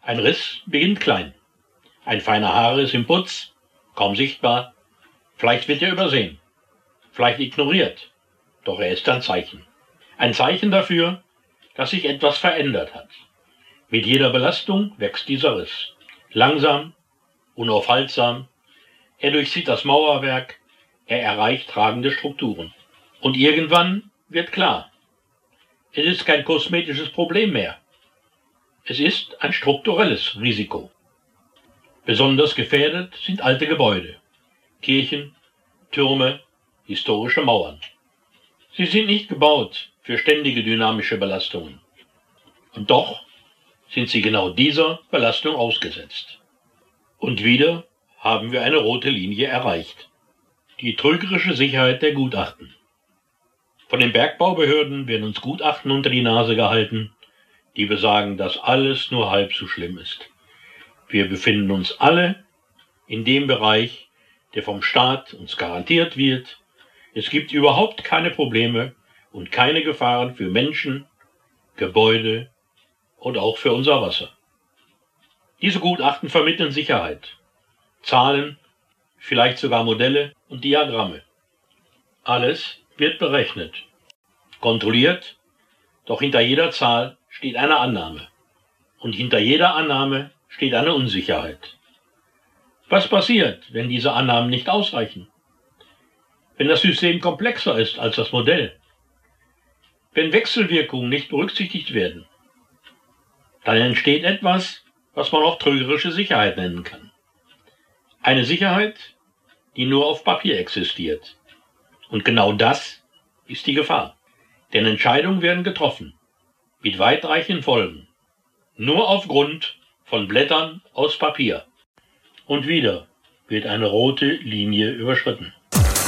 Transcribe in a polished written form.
Ein Riss beginnt klein. Ein feiner Haarriss im Putz, kaum sichtbar. Vielleicht wird er übersehen, vielleicht ignoriert, doch er ist ein Zeichen. Ein Zeichen dafür, dass sich etwas verändert hat. Mit jeder Belastung wächst dieser Riss. Langsam, unaufhaltsam. Er durchzieht das Mauerwerk, er erreicht tragende Strukturen. Und irgendwann wird klar, es ist kein kosmetisches Problem mehr. Es ist ein strukturelles Risiko. Besonders gefährdet sind alte Gebäude, Kirchen, Türme, historische Mauern. Sie sind nicht gebaut für ständige dynamische Belastungen. Und doch sind sie genau dieser Belastung ausgesetzt. Und wieder haben wir eine rote Linie erreicht. Die trügerische Sicherheit der Gutachten. Von den Bergbaubehörden werden uns Gutachten unter die Nase gehalten, die besagen, dass alles nur halb so schlimm ist. Wir befinden uns alle in dem Bereich, der vom Staat uns garantiert wird. Es gibt überhaupt keine Probleme und keine Gefahren für Menschen, Gebäude und auch für unser Wasser. Diese Gutachten vermitteln Sicherheit, Zahlen, vielleicht sogar Modelle und Diagramme. Alles wird berechnet, kontrolliert, doch hinter jeder Zahl steht eine Annahme. Und hinter jeder Annahme steht eine Unsicherheit. Was passiert, wenn diese Annahmen nicht ausreichen? Wenn das System komplexer ist als das Modell? Wenn Wechselwirkungen nicht berücksichtigt werden? Dann entsteht etwas, was man auch trügerische Sicherheit nennen kann. Eine Sicherheit, die nur auf Papier existiert. Und genau das ist die Gefahr. Denn Entscheidungen werden getroffen, mit weitreichenden Folgen, nur aufgrund von Blättern aus Papier. Und wieder wird eine rote Linie überschritten.